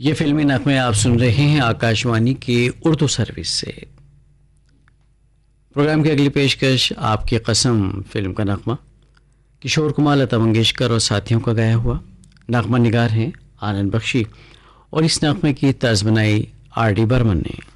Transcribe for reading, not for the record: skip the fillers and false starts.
ये फिल्मी नगमे आप सुन रहे हैं आकाशवाणी की उर्दू सर्विस से। प्रोग्राम की अगली पेशकश आपकी कसम फिल्म का नगमा किशोर कुमार, लता मंगेशकर और साथियों का गाया हुआ। नगमा निगार हैं आनंद बख्शी और इस नगमे की तर्ज बनाई आर डी बर्मन ने।